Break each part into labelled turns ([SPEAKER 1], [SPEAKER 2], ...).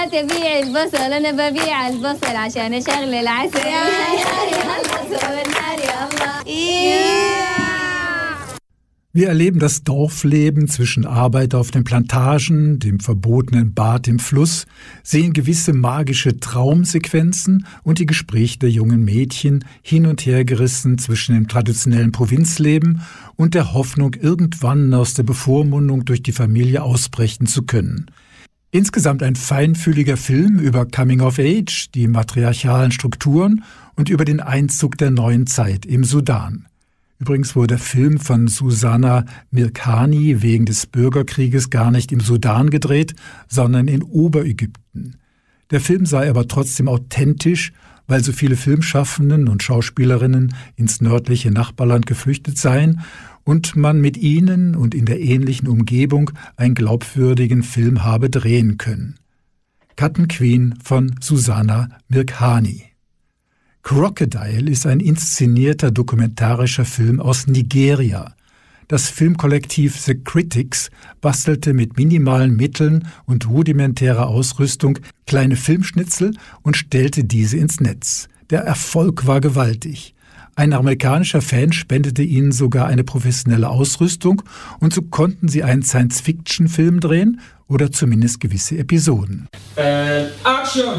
[SPEAKER 1] تبيع البصل أنا ببيع البصل عشان أشغل العسل يا
[SPEAKER 2] Wir erleben das Dorfleben zwischen Arbeit auf den Plantagen, dem verbotenen Bad im Fluss, sehen gewisse magische Traumsequenzen und die Gespräche der jungen Mädchen hin und her gerissen zwischen dem traditionellen Provinzleben und der Hoffnung, irgendwann aus der Bevormundung durch die Familie ausbrechen zu können. Insgesamt ein feinfühliger Film über Coming of Age, die matriarchalen Strukturen und über den Einzug der neuen Zeit im Sudan. Übrigens wurde der Film von Susana Mirkhani wegen des Bürgerkrieges gar nicht im Sudan gedreht, sondern in Oberägypten. Der Film sei aber trotzdem authentisch, weil so viele Filmschaffenden und Schauspielerinnen ins nördliche Nachbarland geflüchtet seien und man mit ihnen und in der ähnlichen Umgebung einen glaubwürdigen Film habe drehen können. Cotton Queen von Susana Mirkhani. Crocodile ist ein inszenierter dokumentarischer Film aus Nigeria. Das Filmkollektiv The Critics bastelte mit minimalen Mitteln und rudimentärer Ausrüstung kleine Filmschnitzel und stellte diese ins Netz. Der Erfolg war gewaltig. Ein amerikanischer Fan spendete ihnen sogar eine professionelle Ausrüstung und so konnten sie einen Science-Fiction-Film drehen oder zumindest gewisse Episoden.
[SPEAKER 3] Action!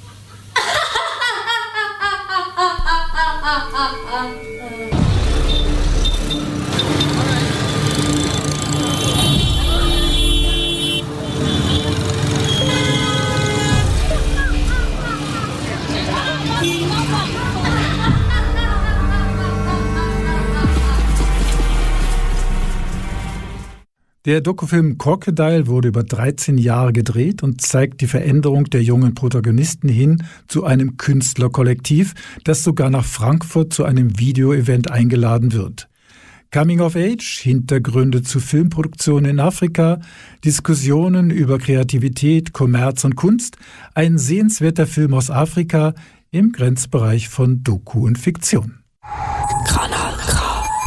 [SPEAKER 2] Der Dokufilm Crocodile wurde über 13 Jahre gedreht und zeigt die Veränderung der jungen Protagonisten hin zu einem Künstlerkollektiv, das sogar nach Frankfurt zu einem Video-Event eingeladen wird. Coming of Age, Hintergründe zu Filmproduktionen in Afrika, Diskussionen über Kreativität, Kommerz und Kunst, ein sehenswerter Film aus Afrika im Grenzbereich von Doku und Fiktion. Kanal K.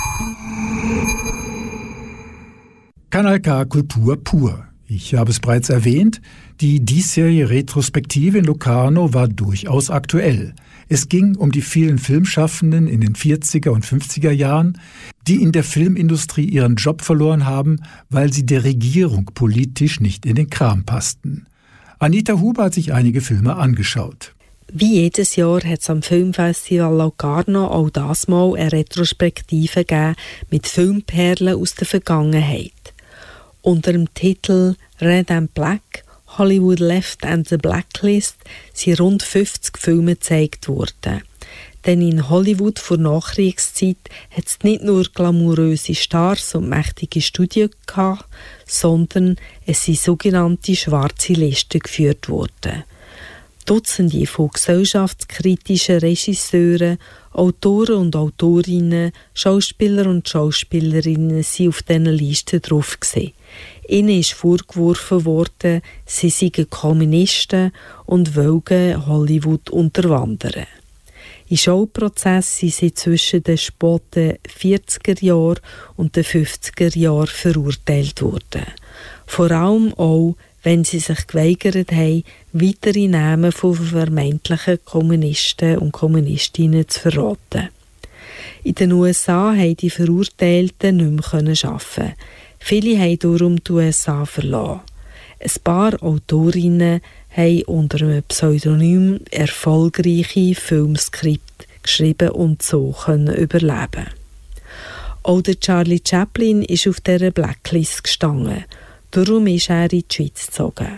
[SPEAKER 2] Kanal K Kultur pur. Ich habe es bereits erwähnt, die diesjährige Retrospektive in Locarno war durchaus aktuell. Es ging um die vielen Filmschaffenden in den 40er und 50er Jahren, die in der Filmindustrie ihren Job verloren haben, weil sie der Regierung politisch nicht in den Kram passten. Anita Huber hat sich einige Filme angeschaut.
[SPEAKER 4] Wie jedes Jahr hat es am Filmfestival Locarno auch das Mal eine Retrospektive gegeben mit Filmperlen aus der Vergangenheit. Unter dem Titel Red and Black, Hollywood Left and the Blacklist sind rund 50 Filme gezeigt worden. Denn in Hollywood vor Nachkriegszeit hat es nicht nur glamouröse Stars und mächtige Studien gehabt, sondern es sind sogenannte schwarze Listen geführt worden. Dutzende von gesellschaftskritischen Regisseuren, Autoren und Autorinnen, Schauspieler und Schauspielerinnen sind auf diesen Listen drauf gewesen. Ihnen ist vorgeworfen worden, sie seien Kommunisten und wollten Hollywood unterwandern. In Showprozessen sind sie zwischen den späten 40er Jahren und den 50er Jahren verurteilt worden. Vor allem auch, wenn sie sich geweigert haben, weitere Namen von vermeintlichen Kommunisten und Kommunistinnen zu verraten. In den USA haben die Verurteilten nicht mehr arbeiten. Viele haben darum die USA verlassen. Ein paar Autorinnen haben unter einem Pseudonym erfolgreiche Filmskripte geschrieben und so können überleben. Auch der Charlie Chaplin ist auf dieser Blacklist gestanden. Darum ist er in die Schweiz gezogen.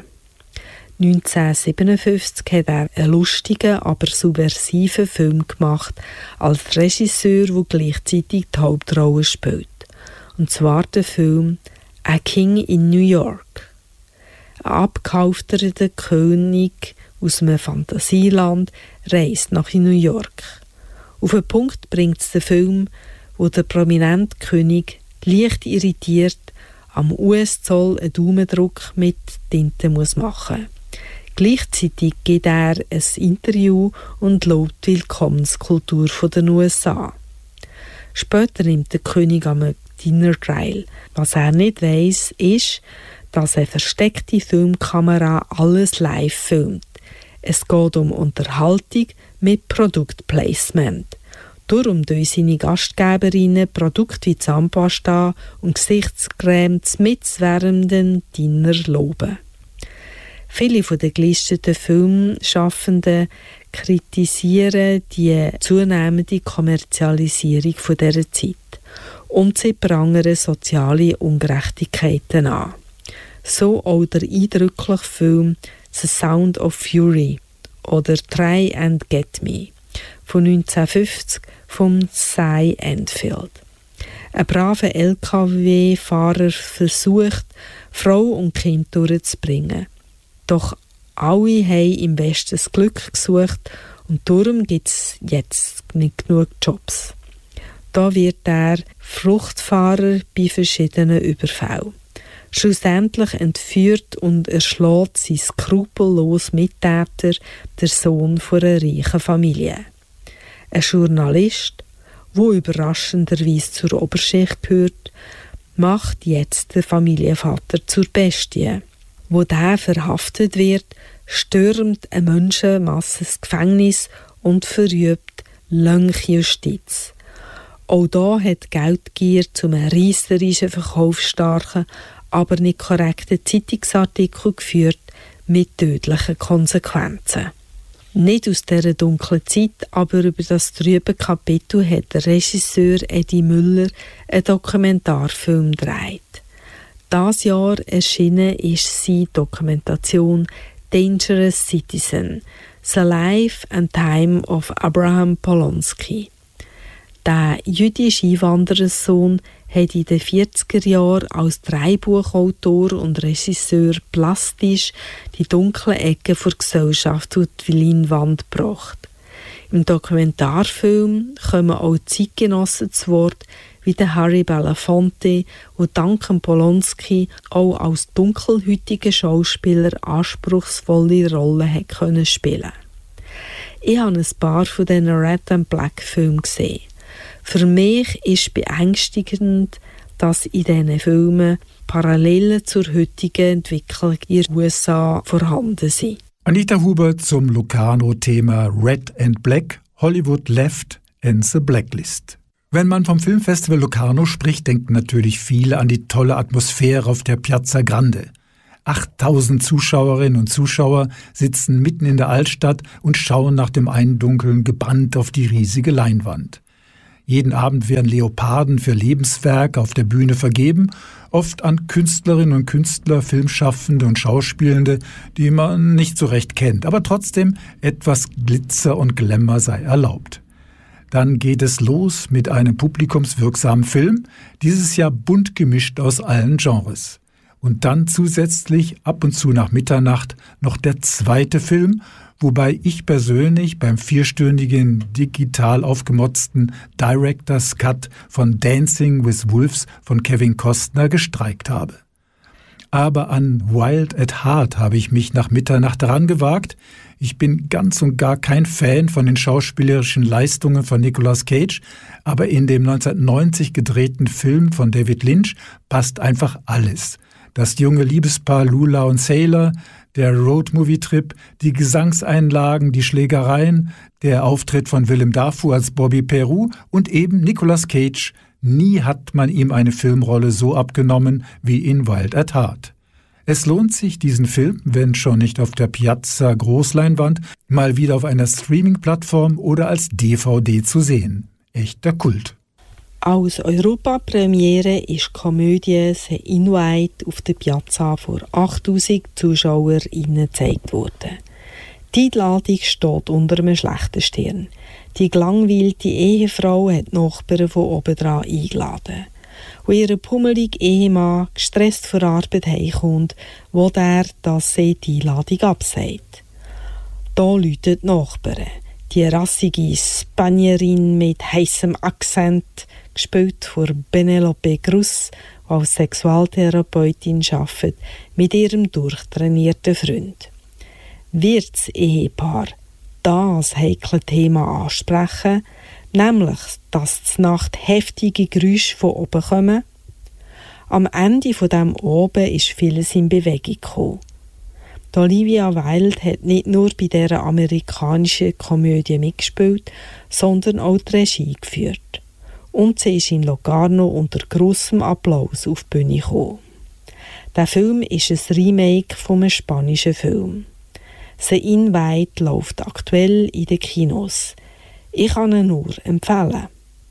[SPEAKER 4] 1957 hat er einen lustigen, aber subversiven Film gemacht, als Regisseur, der gleichzeitig die Hauptrolle spielt. Und zwar der Film «A King in New York». Ein abgehalfterter König aus einem Fantasieland reist nach New York. Auf einen Punkt bringt es den Film, wo der prominente König leicht irritiert am US-Zoll einen Daumendruck mit Tinte machen muss. Gleichzeitig gibt er ein Interview und lobt die Willkommenskultur der USA. Später nimmt der König am Dinner teil. Was er nicht weiss, ist, dass eine versteckte Filmkamera alles live filmt. Es geht um Unterhaltung mit Produktplacement. Darum tun seine Gastgeberinnen Produkte wie Zahnpasta und Gesichtscreme mit währenden Diner loben. Viele der gelisteten Filmschaffenden kritisieren die zunehmende Kommerzialisierung dieser Zeit und sie prangern soziale Ungerechtigkeiten an. So auch der eindrückliche Film «The Sound of Fury» oder «Try and Get Me» von 1950 von Cy Enfield. Ein braver LKW-Fahrer versucht, Frau und Kind durchzubringen. Doch alle haben im Westen das Glück gesucht und darum gibt es jetzt nicht genug Jobs. Da wird er Fruchtfahrer bei verschiedenen Überfällen. Schlussendlich entführt und erschlägt sein skrupellos Mittäter der Sohn von einer reichen Familie. Ein Journalist, der überraschenderweise zur Oberschicht gehört, macht jetzt den Familienvater zur Bestie. Wo der verhaftet wird, stürmt eine Menschenmasse das Gefängnis und verübt Lönnjustiz. Auch da hat Geldgier zu einem reisserischen, verkaufsstarken, aber nicht korrekten Zeitungsartikel geführt mit tödlichen Konsequenzen. Nicht aus dieser dunklen Zeit, aber über das trübe Kapitel hat der Regisseur Eddie Müller einen Dokumentarfilm gedreht. Dieses Jahr erschienen ist seine Dokumentation «Dangerous Citizen – The Life and Time of Abraham Polonsky». Der jüdische Einwanderersohn hat in den 40er Jahren als Drehbuchautor und Regisseur plastisch die dunklen Ecken der Gesellschaft auf die Leinwand gebracht. Im Dokumentarfilm kommen auch Zeitgenossen zu Wort, wie der Harry Belafonte, der dank Polonsky auch als dunkelhäutiger Schauspieler anspruchsvolle Rollen hat können spielen. Ich habe ein paar von diesen Red and Black Filmen gesehen. Für mich ist beängstigend, dass in diesen Filmen Parallelen zur heutigen Entwicklung in den USA vorhanden sind.
[SPEAKER 2] Anita Huber zum Locarno-Thema Red and Black, Hollywood Left and the Blacklist. Wenn man vom Filmfestival Locarno spricht, denken natürlich viele an die tolle Atmosphäre auf der Piazza Grande. 8000 Zuschauerinnen und Zuschauer sitzen mitten in der Altstadt und schauen nach dem Eindunkeln gebannt auf die riesige Leinwand. Jeden Abend werden Leoparden für Lebenswerke auf der Bühne vergeben, oft an Künstlerinnen und Künstler, Filmschaffende und Schauspielende, die man nicht so recht kennt, aber trotzdem etwas Glitzer und Glamour sei erlaubt. Dann geht es los mit einem publikumswirksamen Film, dieses Jahr bunt gemischt aus allen Genres. Und dann zusätzlich ab und zu nach Mitternacht noch der zweite Film, wobei ich persönlich beim 4-stündigen digital aufgemotzten Director's Cut von Dancing with Wolves von Kevin Costner gestreikt habe. Aber an Wild at Heart habe ich mich nach Mitternacht daran gewagt. Ich bin ganz und gar kein Fan von den schauspielerischen Leistungen von Nicolas Cage, aber in dem 1990 gedrehten Film von David Lynch passt einfach alles. Das junge Liebespaar Lula und Sailor, der Road-Movie-Trip, die Gesangseinlagen, die Schlägereien, der Auftritt von Willem Dafoe als Bobby Peru und eben Nicolas Cage. Nie hat man ihm eine Filmrolle so abgenommen wie in Wild at Heart. Es lohnt sich, diesen Film, wenn schon nicht auf der Piazza Großleinwand, mal wieder auf einer Streaming-Plattform oder als DVD zu sehen. Echter Kult.
[SPEAKER 4] Als Europapremiere ist die Komödie «The Inuit» auf der Piazza vor 8000 ZuschauerInnen gezeigt worden. Die Einladung steht unter einem schlechten Stern. Die gelangweilte Ehefrau hat die Nachbarn von oben dran eingeladen. Und ihr pummeliger Ehemann, gestresst vor Arbeit heimkommt, will er, dass sie die Einladung absagt. Da läuten die Nachbarn. Die rassige Spanierin mit heissem Akzent, gespielt von Penelope Cruz, die als Sexualtherapeutin arbeitet, mit ihrem durchtrainierten Freund. Wird das Ehepaar das heikle Thema ansprechen, nämlich, dass zur Nacht heftige Geräusche von oben kommen? Am Ende von diesem Abend ist vieles in Bewegung gekommen. Die Olivia Wilde hat nicht nur bei dieser amerikanischen Komödie mitgespielt, sondern auch die Regie geführt. Und sie ist in Locarno unter grossem Applaus auf die Bühne gekommen. Der Film ist ein Remake von einem spanischen Film. «The Invite» läuft aktuell in den Kinos. Ich kann ihn nur empfehlen.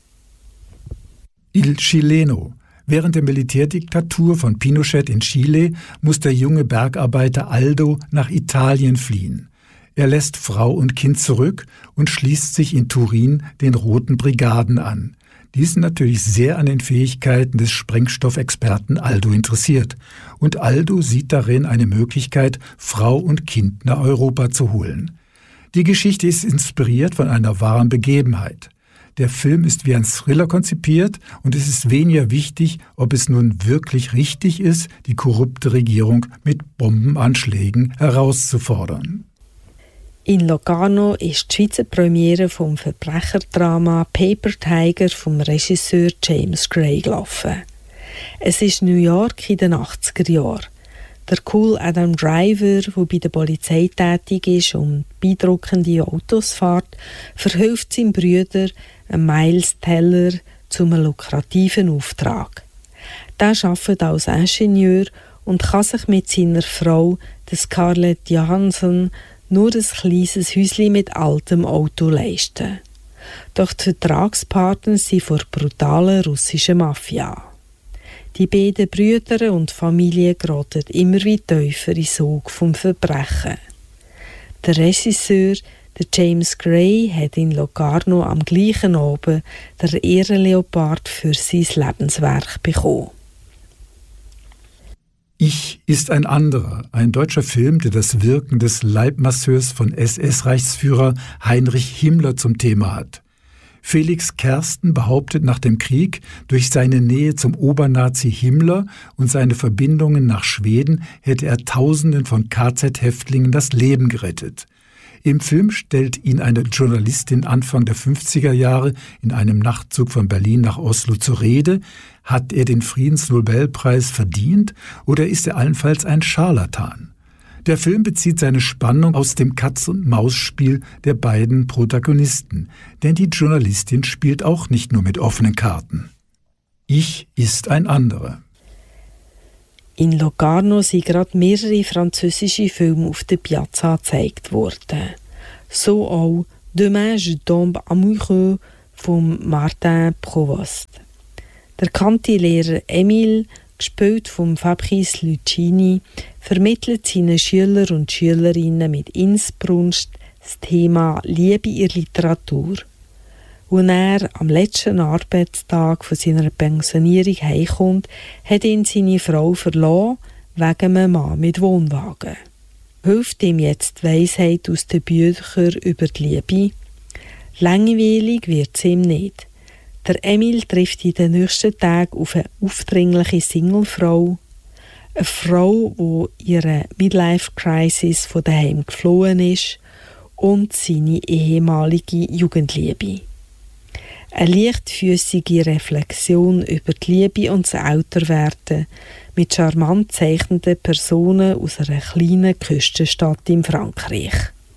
[SPEAKER 2] Il Chileno. Während der Militärdiktatur von Pinochet in Chile muss der junge Bergarbeiter Aldo nach Italien fliehen. Er lässt Frau und Kind zurück und schließt sich in Turin den Roten Brigaden an. Die sind natürlich sehr an den Fähigkeiten des Sprengstoffexperten Aldo interessiert. Und Aldo sieht darin eine Möglichkeit, Frau und Kind nach Europa zu holen. Die Geschichte ist inspiriert von einer wahren Begebenheit. Der Film ist wie ein Thriller konzipiert und es ist weniger wichtig, ob es nun wirklich richtig ist, die korrupte Regierung mit Bombenanschlägen herauszufordern.
[SPEAKER 4] In Locarno ist die Schweizer Premiere vom Verbrecherdrama Paper Tiger vom Regisseur James Gray gelaufen. Es ist New York in den 80er Jahren. Der cool Adam Driver, der bei der Polizei tätig ist und beeindruckende Autos fährt, verhilft seinem Bruder, Miles Teller, zu einem lukrativen Auftrag. Der arbeitet als Ingenieur und kann sich mit seiner Frau, der Scarlett Johansson, nur ein kleines Häuschen mit altem Auto leisten. Doch die Vertragspartner sind vor brutalen russischen Mafia. Die beiden Brüder und Familie geraten immer wieder tiefer in den Sog vom Verbrechen. Der Regisseur, der James Gray, hat in Locarno am gleichen Abend der Ehrenleopard für sein Lebenswerk bekommen.
[SPEAKER 2] Ich ist ein anderer, ein deutscher Film, der das Wirken des Leibmasseurs von SS-Reichsführer Heinrich Himmler zum Thema hat. Felix Kersten behauptet nach dem Krieg, durch seine Nähe zum Obernazi Himmler und seine Verbindungen nach Schweden hätte er Tausenden von KZ-Häftlingen das Leben gerettet. Im Film stellt ihn eine Journalistin Anfang der 50er Jahre in einem Nachtzug von Berlin nach Oslo zur Rede. Hat er den Friedensnobelpreis verdient oder ist er allenfalls ein Scharlatan? Der Film bezieht seine Spannung aus dem Katz-und-Maus-Spiel der beiden Protagonisten, denn die Journalistin spielt auch nicht nur mit offenen Karten. Ich ist ein anderer.
[SPEAKER 4] In Locarno sind gerade mehrere französische Filme auf der Piazza gezeigt worden. So auch «Demain je tombe amoureux» von Martin Provost. Der Kantilehrer Emile, gespielt von Fabrice Lucchini, vermittelt seinen Schüler und Schülerinnen mit Inbrunst das Thema Liebe in der Literatur. Als er am letzten Arbeitstag von seiner Pensionierung heimkommt, hat ihn seine Frau verloren wegen einem Mann mit Wohnwagen. Hilft ihm jetzt die Weisheit aus den Büchern über die Liebe? Langweilig wird es ihm nicht. Der Emil trifft in den nächsten Tagen auf eine aufdringliche Singlefrau. Eine Frau, die ihre Midlife-Crisis von daheim geflohen ist, und seine ehemalige Jugendliebe. Eine leichtfüßige Reflexion über die Liebe und das Älterwerden mit charmant zeichnenden Personen aus einer kleinen Küstenstadt in Frankreich.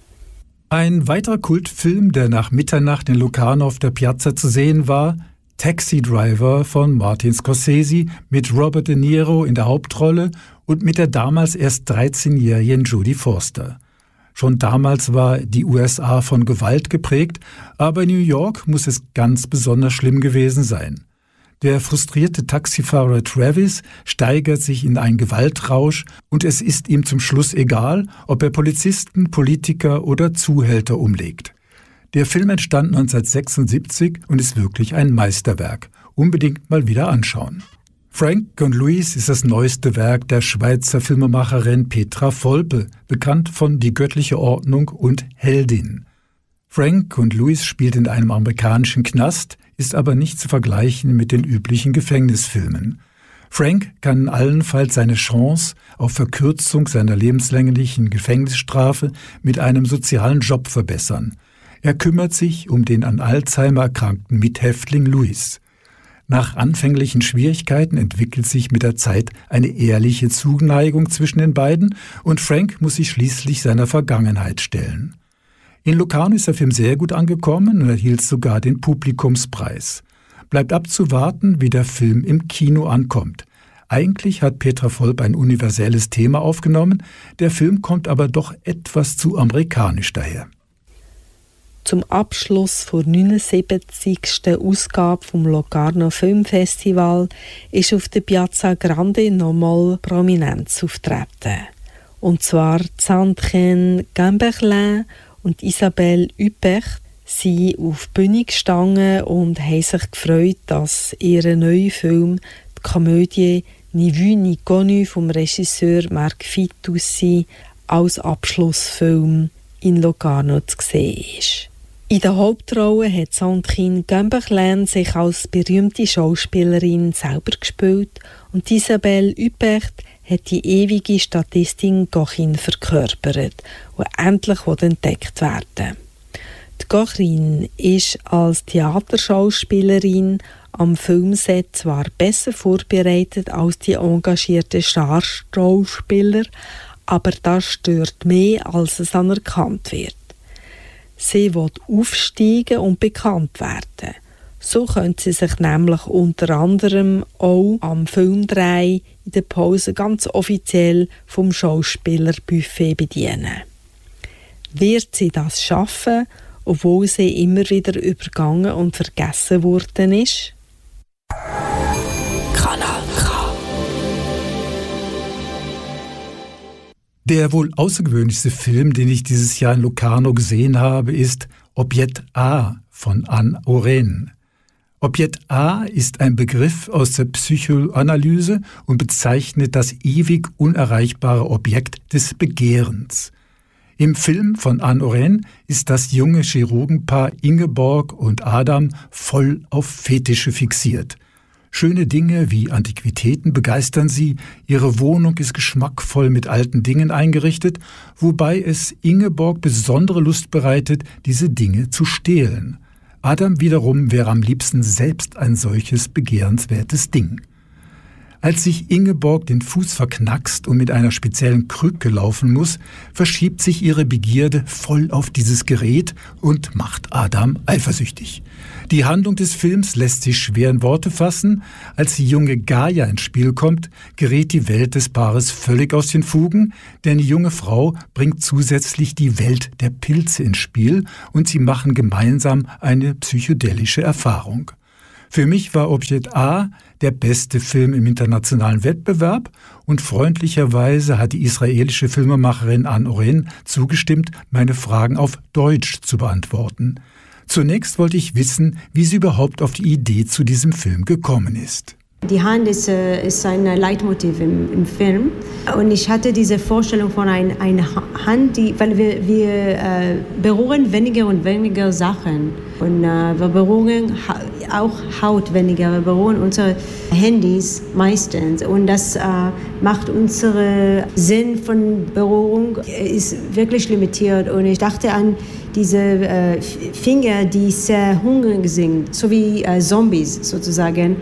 [SPEAKER 2] Ein weiterer Kultfilm, der nach Mitternacht in Locarno auf der Piazza zu sehen war, Taxi Driver von Martin Scorsese mit Robert De Niro in der Hauptrolle und mit der damals erst 13-jährigen Jodie Foster. Schon damals war die USA von Gewalt geprägt, aber in New York muss es ganz besonders schlimm gewesen sein. Der frustrierte Taxifahrer Travis steigert sich in einen Gewaltrausch und es ist ihm zum Schluss egal, ob er Polizisten, Politiker oder Zuhälter umlegt. Der Film entstand 1976 und ist wirklich ein Meisterwerk. Unbedingt mal wieder anschauen. Frank und Louise ist das neueste Werk der Schweizer Filmemacherin Petra Volpe, bekannt von Die göttliche Ordnung und Heldin. Frank und Louise spielt in einem amerikanischen Knast, ist aber nicht zu vergleichen mit den üblichen Gefängnisfilmen. Frank kann allenfalls seine Chance auf Verkürzung seiner lebenslänglichen Gefängnisstrafe mit einem sozialen Job verbessern. Er kümmert sich um den an Alzheimer erkrankten Mithäftling Louis. Nach anfänglichen Schwierigkeiten entwickelt sich mit der Zeit eine ehrliche Zuneigung zwischen den beiden und Frank muss sich schließlich seiner Vergangenheit stellen. In Locarno ist der Film sehr gut angekommen und erhielt sogar den Publikumspreis. Bleibt abzuwarten, wie der Film im Kino ankommt. Eigentlich hat Petra Volp ein universelles Thema aufgenommen, der Film kommt aber doch etwas zu amerikanisch daher.
[SPEAKER 4] Zum Abschluss der 79. Ausgabe vom Locarno Filmfestival ist auf der Piazza Grande nochmal Prominenz auftreten. Und zwar Sandrine Gamberlin und Isabelle Huppert sind auf die Bühne gestanden und haben sich gefreut, dass ihr neuer Film, die Komödie «Ni vu ni connu» vom Regisseur Marc Fitoussi, als Abschlussfilm in Locarno zu sehen ist. In der Hauptrolle hat Sandrine Gamberlin sich als berühmte Schauspielerin selber gespielt und Isabelle Huppert hat die ewige Statistin Gochin verkörpert, die endlich entdeckt werden will. Die Gochin ist als Theaterschauspielerin am Filmset zwar besser vorbereitet als die engagierten Starschauspieler, aber das stört mehr, als es anerkannt wird. Sie will aufsteigen und bekannt werden. So könnte sie sich nämlich unter anderem auch am Filmdreh in der Pause ganz offiziell vom Schauspielerbuffet bedienen. Wird sie das schaffen, obwohl sie immer wieder übergangen und vergessen worden ist? Kanal K.
[SPEAKER 2] Der wohl außergewöhnlichste Film, den ich dieses Jahr in Locarno gesehen habe, ist Objekt A von Anne Oren. Objekt A ist ein Begriff aus der Psychoanalyse und bezeichnet das ewig unerreichbare Objekt des Begehrens. Im Film von Anne Oren ist das junge Chirurgenpaar Ingeborg und Adam voll auf Fetische fixiert. Schöne Dinge wie Antiquitäten begeistern sie, ihre Wohnung ist geschmackvoll mit alten Dingen eingerichtet, wobei es Ingeborg besondere Lust bereitet, diese Dinge zu stehlen. Adam wiederum wäre am liebsten selbst ein solches begehrenswertes Ding. Als sich Ingeborg den Fuß verknackst und mit einer speziellen Krücke laufen muss, verschiebt sich ihre Begierde voll auf dieses Gerät und macht Adam eifersüchtig. Die Handlung des Films lässt sich schwer in Worte fassen. Als die junge Gaia ins Spiel kommt, gerät die Welt des Paares völlig aus den Fugen, denn die junge Frau bringt zusätzlich die Welt der Pilze ins Spiel und sie machen gemeinsam eine psychedelische Erfahrung. Für mich war Objekt A der beste Film im internationalen Wettbewerb und freundlicherweise hat die israelische Filmemacherin Anne Oren zugestimmt, meine Fragen auf Deutsch zu beantworten. Zunächst wollte ich wissen, wie sie überhaupt auf die Idee zu diesem Film gekommen ist.
[SPEAKER 5] Die Hand ist ein Leitmotiv im Film und ich hatte diese Vorstellung von einer Hand, weil wir berühren weniger und weniger Sachen und wir berühren auch Haut weniger, wir berühren unsere Handys meistens und das macht unseren Sinn von Berührung ist wirklich limitiert und ich dachte an diese Finger, die sehr hungrig sind, so wie Zombies sozusagen,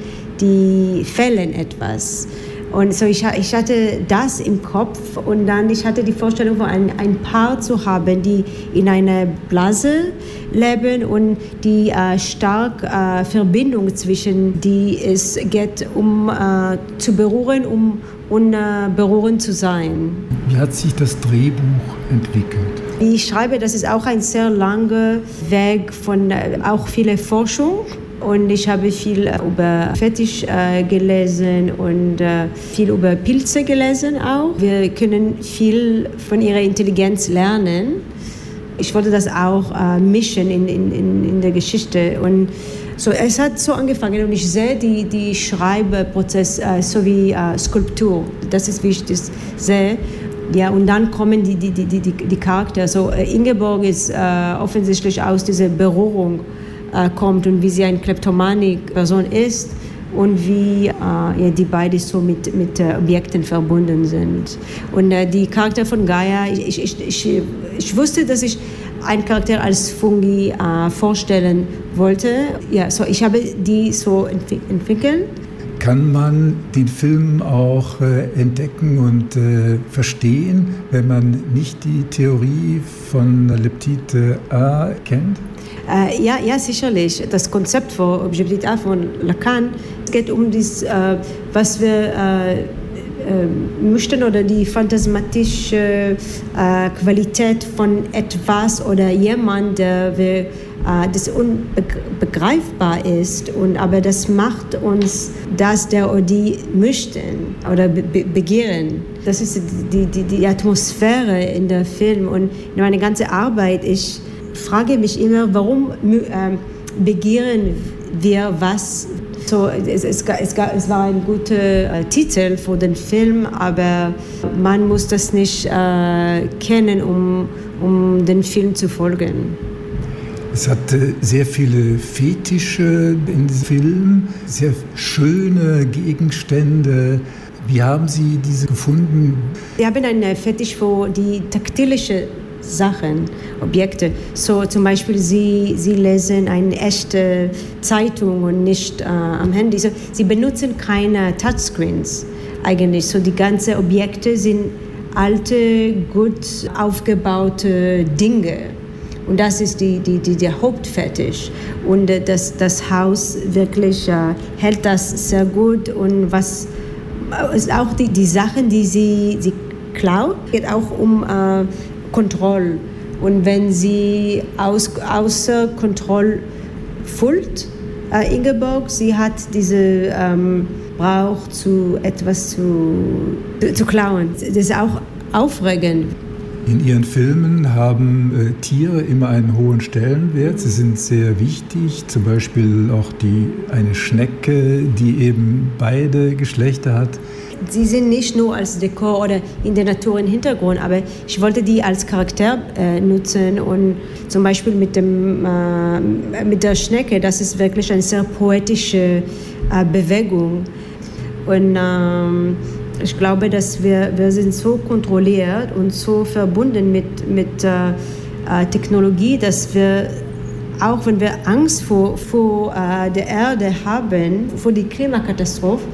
[SPEAKER 5] die fällen etwas. Und so ich hatte das im Kopf und dann ich hatte die Vorstellung von ein Paar zu haben, die in einer Blase leben und die stark Verbindung zwischen die es geht zu berühren, und berühren zu sein.
[SPEAKER 2] Wie hat sich das Drehbuch entwickelt?
[SPEAKER 5] Ich schreibe, das ist auch ein sehr langer Weg von auch viele Forschung. Und ich habe viel über Fetisch gelesen und viel über Pilze gelesen auch. Wir können viel von ihrer Intelligenz lernen. Ich wollte das auch mischen in der Geschichte. Und so, es hat so angefangen und ich sehe die Schreibprozess so wie Skulptur. Das ist, wie ich das sehe. Ja, und dann kommen die Charaktere. So, Ingeborg ist offensichtlich aus dieser Berührung kommt und wie sie eine Kleptomanik-Person ist und wie die beiden so mit Objekten verbunden sind. Und die Charakter von Gaia, ich wusste, dass ich einen Charakter als Fungi vorstellen wollte. Ja, so ich habe die so entwickelt.
[SPEAKER 2] Kann man den Film auch entdecken und verstehen, wenn man nicht die Theorie von Leptite A kennt?
[SPEAKER 5] Ja, sicherlich. Das Konzept von Objektivität A von Lacan, es geht um das, was wir möchten oder die phantasmatische Qualität von etwas oder jemand, der das unbegreifbar ist, aber das macht uns das, der oder die möchten oder begehren. Das ist die Atmosphäre in der Film und in meiner ganzen Arbeit. Ich frage mich immer, warum begehren wir was? So, es war ein guter Titel für den Film, aber man muss das nicht kennen, um den Film zu folgen.
[SPEAKER 2] Es hat sehr viele Fetische in diesem Film, sehr schöne Gegenstände. Wie haben Sie diese gefunden?
[SPEAKER 5] Wir haben einen Fetisch für die taktilischen Sachen, Objekte. So zum Beispiel, Sie lesen eine echte Zeitung und nicht am Handy. So, Sie benutzen keine Touchscreens eigentlich. So die ganzen Objekte sind alte, gut aufgebaute Dinge. Und das ist der Hauptfetisch. Und das Haus wirklich hält das sehr gut. Und was auch die Sachen, die sie klaut, geht auch um Kontrolle. Und wenn sie außer Kontrolle fühlt, Ingeborg, sie hat diese Brauch, etwas zu klauen. Das ist auch aufregend.
[SPEAKER 2] In Ihren Filmen haben Tiere immer einen hohen Stellenwert. Sie sind sehr wichtig, zum Beispiel auch eine Schnecke, die eben beide Geschlechter hat.
[SPEAKER 5] Sie sind nicht nur als Dekor oder in der Natur im Hintergrund, aber ich wollte die als Charakter nutzen und zum Beispiel mit der Schnecke, das ist wirklich eine sehr poetische Bewegung. Und ich glaube, dass wir sind so kontrolliert und so verbunden mit Technologie, dass wir, auch wenn wir Angst vor der Erde haben, vor der Klimakatastrophe,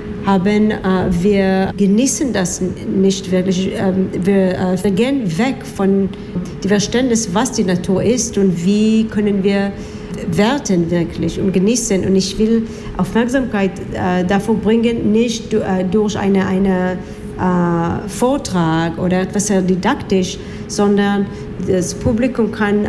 [SPEAKER 5] wir genießen das nicht wirklich. Wir gehen weg von dem Verständnis, was die Natur ist und wie können wir werten wirklich und genießen. Und ich will Aufmerksamkeit dafür bringen, nicht durch einen Vortrag oder etwas sehr didaktisch, sondern das Publikum kann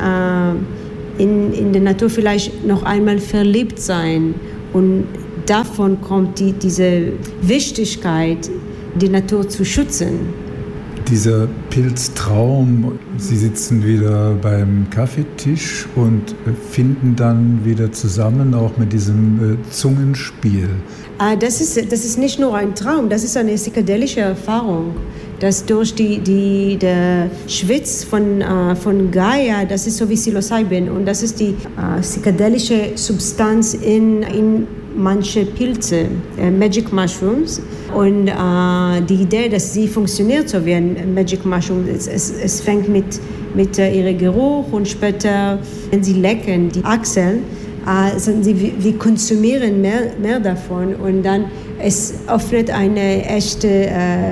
[SPEAKER 5] in der Natur vielleicht noch einmal verliebt sein. Und davon kommt diese Wichtigkeit, die Natur zu schützen.
[SPEAKER 2] Dieser Pilztraum, Sie sitzen wieder beim Kaffeetisch und finden dann wieder zusammen, auch mit diesem Zungenspiel.
[SPEAKER 5] Das ist nicht nur ein Traum, das ist eine psychedelische Erfahrung. Das durch der Schwitz von Gaia, das ist so wie Psilocybin und das ist die psychedelische Substanz in manche Pilze, Magic Mushrooms. Und die Idee, dass sie funktioniert so wie ein Magic Mushroom, es fängt mit ihrem Geruch und später, wenn sie lecken, die Achseln, wir konsumieren mehr davon und dann es öffnet eine echte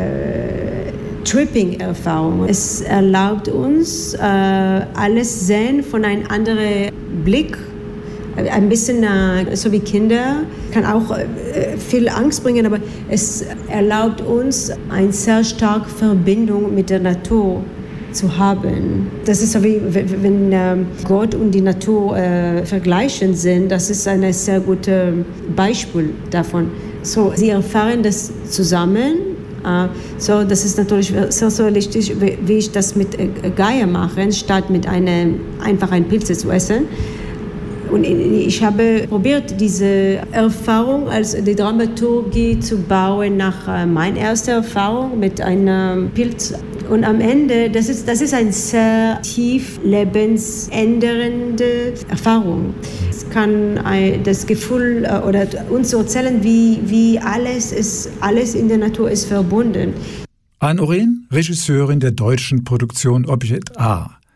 [SPEAKER 5] Tripping-Erfahrung. Es erlaubt uns, alles sehen von einem anderen Blick. Ein bisschen so wie Kinder, kann auch viel Angst bringen, aber es erlaubt uns eine sehr starke Verbindung mit der Natur zu haben. Das ist so wie wenn Gott und die Natur vergleichen sind, das ist ein sehr gutes Beispiel davon. So, sie erfahren das zusammen. So, das ist natürlich sehr wichtig, wie ich das mit Gaia mache, statt mit einfach ein Pilze zu essen. Und ich habe probiert, diese Erfahrung als die Dramaturgie zu bauen nach meiner ersten Erfahrung mit einem Pilz. Und am Ende, das ist eine sehr tief lebensändernde Erfahrung. Es kann das Gefühl oder uns erzählen, wie alles in der Natur ist verbunden.
[SPEAKER 2] Anne Oren, Regisseurin der deutschen Produktion Objektivität A.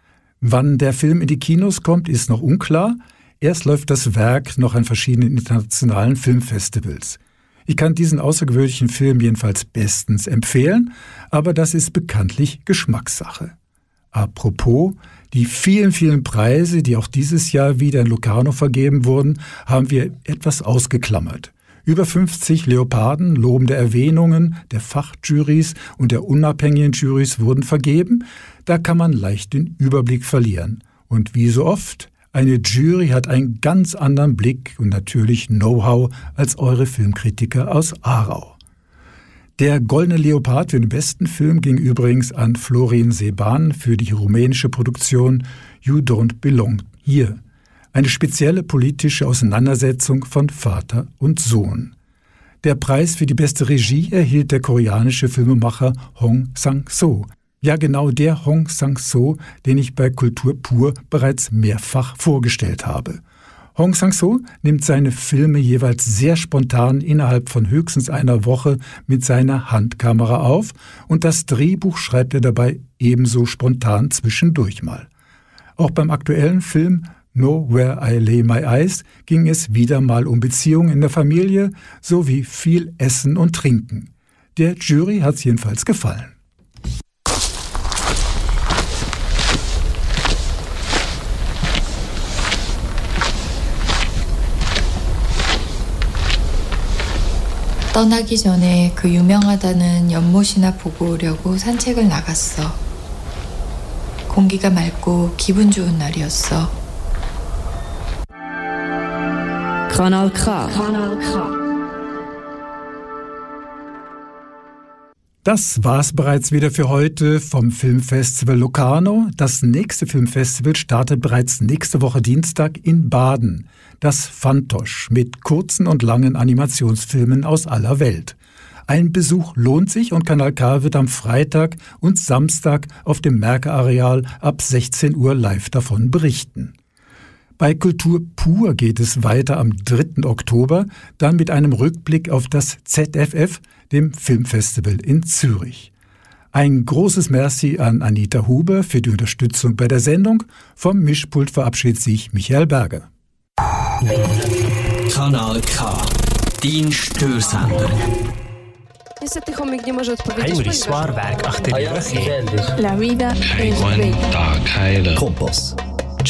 [SPEAKER 2] Wann der Film in die Kinos kommt, ist noch unklar. Erst läuft das Werk noch an verschiedenen internationalen Filmfestivals. Ich kann diesen außergewöhnlichen Film jedenfalls bestens empfehlen, aber das ist bekanntlich Geschmackssache. Apropos, die vielen, vielen Preise, die auch dieses Jahr wieder in Locarno vergeben wurden, haben wir etwas ausgeklammert. Über 50 Leoparden, lobende Erwähnungen der Fachjurys und der unabhängigen Jurys wurden vergeben. Da kann man leicht den Überblick verlieren. Und wie so oft, eine Jury hat einen ganz anderen Blick und natürlich Know-how als eure Filmkritiker aus Aarau. Der Goldene Leopard für den besten Film ging übrigens an Florin Seban für die rumänische Produktion You Don't Belong Here. Eine spezielle politische Auseinandersetzung von Vater und Sohn. Der Preis für die beste Regie erhielt der koreanische Filmemacher Hong Sang-soo. Ja, genau der Hong Sang-soo, den ich bei Kultur pur bereits mehrfach vorgestellt habe. Hong Sang-soo nimmt seine Filme jeweils sehr spontan innerhalb von höchstens einer Woche mit seiner Handkamera auf und das Drehbuch schreibt er dabei ebenso spontan zwischendurch mal. Auch beim aktuellen Film Know Where I Lay My Eyes ging es wieder mal um Beziehungen in der Familie sowie viel Essen und Trinken. Der Jury hat's jedenfalls gefallen.
[SPEAKER 6] 떠나기 전에 그 유명하다는 연못이나 보고 오려고 산책을 나갔어. 공기가 맑고 기분 좋은 날이었어.
[SPEAKER 4] Kanal K.
[SPEAKER 2] Das war's bereits wieder für heute vom Filmfestival Locarno. Das nächste Filmfestival startet bereits nächste Woche Dienstag in Baden. Das Fantosch mit kurzen und langen Animationsfilmen aus aller Welt. Ein Besuch lohnt sich und Kanal K wird am Freitag und Samstag auf dem Märker-Areal ab 16 Uhr live davon berichten. Bei Kultur pur geht es weiter am 3. Oktober, dann mit einem Rückblick auf das ZFF, dem Filmfestival in Zürich. Ein großes Merci an Anita Huber für die Unterstützung bei der Sendung. Vom Mischpult verabschiedet sich Michael Berger.
[SPEAKER 7] Kanal K. Dein Störsender.
[SPEAKER 8] Heinrich Swarberg, 8.
[SPEAKER 1] La vida es bella.
[SPEAKER 7] Kompass.